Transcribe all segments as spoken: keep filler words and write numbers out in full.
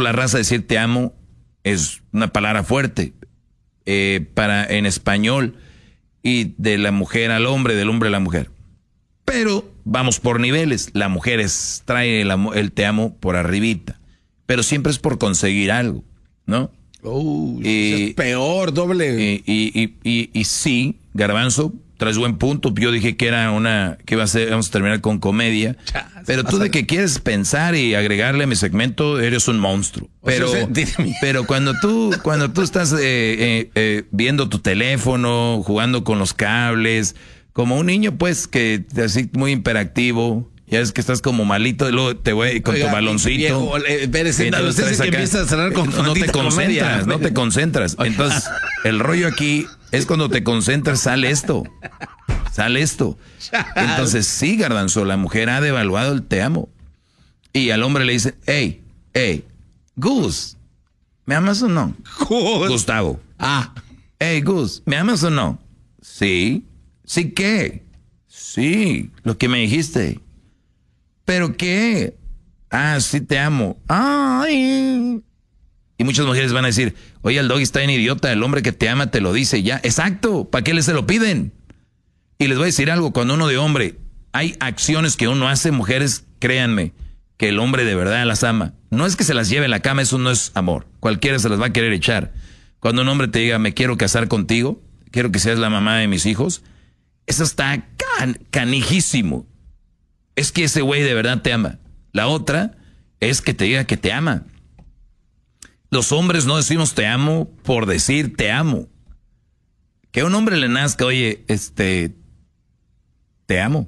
la raza decir te amo es una palabra fuerte eh, para en español y de la mujer al hombre, del hombre a la mujer. Pero vamos por niveles. La mujer es, trae el, el te amo por arribita, pero siempre es por conseguir algo, ¿no? Uh, y, es peor, doble. Y, y, y, y, y sí, Garbanzo, traes buen punto. Yo dije que era una, que iba a ser, vamos a terminar con comedia. Ya, pero tú de que quieres pensar y agregarle a mi segmento, eres un monstruo. Pero, o sea, pero cuando tú, cuando tú estás eh, eh, eh, viendo tu teléfono, jugando con los cables, como un niño, pues, que así muy hiperactivo. Ya es que estás como malito y luego te voy con Oiga, tu baloncito. Viejo, eh, espérese, no, usted dice que empieza a cerrar con no te concentras, comedia. no te concentras. Entonces, el rollo aquí es cuando te concentras, sale esto. Sale esto. Entonces, sí, Garbanzo, la mujer ha devaluado el te amo. Y al hombre le dice, hey, hey, Gus, ¿me amas o no? Gus. Gustavo. Ah. Hey, Gus, ¿me amas o no? Sí. ¿Sí qué? Sí, lo que me dijiste. ¿Pero qué? Ah, sí te amo. Ay. Y muchas mujeres van a decir, oye, el doggy está bien idiota, el hombre que te ama te lo dice ya. Exacto, ¿para qué les se lo piden? Y les voy a decir algo, cuando uno de hombre, hay acciones que uno hace, mujeres, créanme, que el hombre de verdad las ama. No es que se las lleve en la cama, eso no es amor. Cualquiera se las va a querer echar. Cuando un hombre te diga, me quiero casar contigo, quiero que seas la mamá de mis hijos, eso está can, canijísimo. Es que ese güey de verdad te ama. La otra es que te diga que te ama. Los hombres no decimos te amo por decir te amo. Que a un hombre le nazca, oye, este, te amo.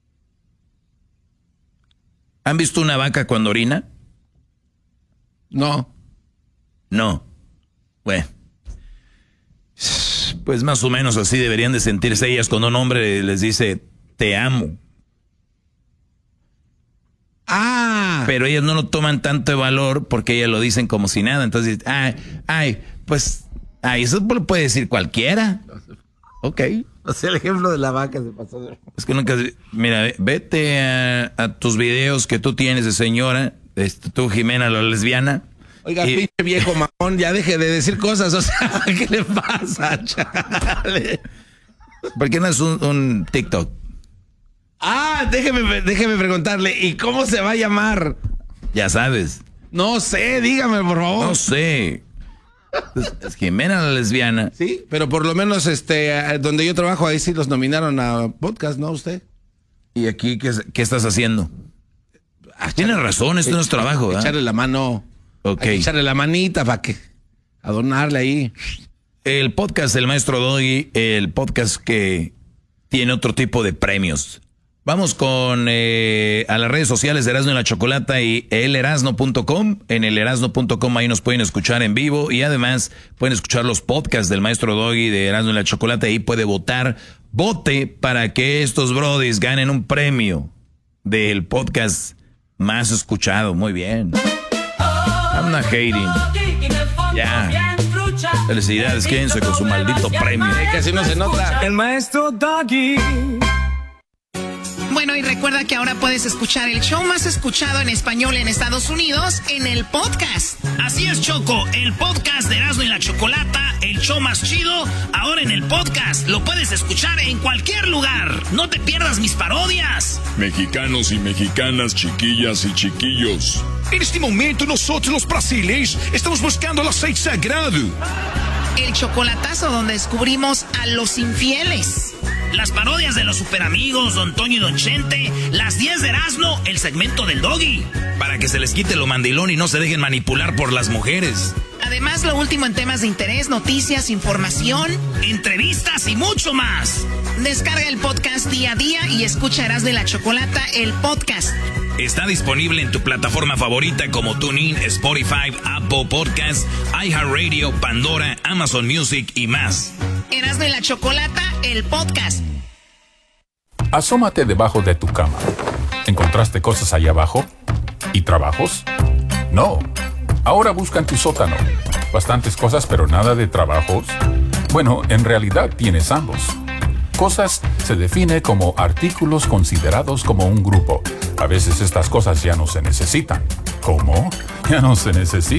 ¿Han visto una vaca cuando orina? No. No. Bueno. Pues más o menos así deberían de sentirse ellas cuando un hombre les dice te amo. Ah. Pero ellas no lo toman tanto de valor porque ellas lo dicen como si nada. Entonces, ay, ay, pues, ay, eso lo puede decir cualquiera. Ok. O sea, el ejemplo de la vaca se pasó de... Es que nunca, mira, vete a, a tus videos que tú tienes de señora, este, tú Jimena la lesbiana. Oiga, y... pinche viejo mamón, ya deje de decir cosas, o sea, ¿qué le pasa, chale? ¿Por qué no es un, un TikTok? Ah, déjeme, déjeme preguntarle, ¿y cómo se va a llamar? Ya sabes. No sé, dígame, por favor. No sé. Es, es Jimena la lesbiana. Sí, pero por lo menos este, donde yo trabajo, ahí sí los nominaron a podcast, ¿no usted? ¿Y aquí qué, qué estás haciendo? Ah, tienes razón, esto no es trabajo, ¿verdad? Echarle la mano. Ok. Hay que echarle la manita para que adornarle ahí. El podcast del Maestro Doggy, el podcast que tiene otro tipo de premios. Vamos con eh, a las redes sociales de Erasno y la Chocolata y el erasno punto com. En el erasno punto com ahí nos pueden escuchar en vivo y además pueden escuchar los podcasts del Maestro Doggy de Erasno y la Chocolata. Ahí puede votar. Vote para que estos brodis ganen un premio del podcast más escuchado. Muy bien. I'm not hating. Ya. Felicidades, quédense con su maldito premio. Casi no se nota. El Maestro Doggy. Bueno, y recuerda que ahora puedes escuchar el show más escuchado en español en Estados Unidos en el podcast. Así es, Choco, el podcast de Erasno y la Chocolata, el show más chido, ahora en el podcast. Lo puedes escuchar en cualquier lugar. No te pierdas mis parodias. Mexicanos y mexicanas, chiquillas y chiquillos. En este momento nosotros los brasileños estamos buscando el aceite sagrado. El chocolatazo donde descubrimos a los infieles. Las parodias de los superamigos, Don Toño y Don Chente, las diez de Erasno, el segmento del Doggy. Para que se les quite lo mandilón y no se dejen manipular por las mujeres. Además, lo último en temas de interés, noticias, información, entrevistas y mucho más. Descarga el podcast día a día y escucha Erasno y la Chocolata, el podcast. Está disponible en tu plataforma favorita como TuneIn, Spotify, Apple Podcasts, iHeartRadio, Pandora, Amazon Music y más. Erasno y la Chocolata, el podcast. Asómate debajo de tu cama. ¿Encontraste cosas allá abajo? ¿Y trabajos? No. Ahora busca en tu sótano. Bastantes cosas, pero nada de trabajos. Bueno, en realidad tienes ambos. Cosas se define como artículos considerados como un grupo. A veces estas cosas ya no se necesitan. ¿Cómo? Ya no se necesitan.